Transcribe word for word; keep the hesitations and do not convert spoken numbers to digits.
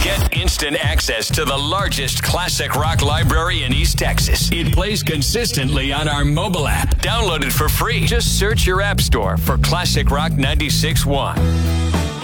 Get instant access to the largest classic rock library in East Texas. It plays consistently on our mobile app. Download it for free. Just search your app store for Classic Rock ninety-six point one.